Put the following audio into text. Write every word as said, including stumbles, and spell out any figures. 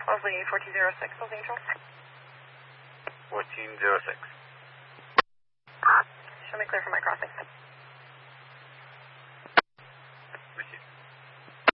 Leslie fourteen oh six, Los Angeles. fourteen oh six. Show me clear for my crossing.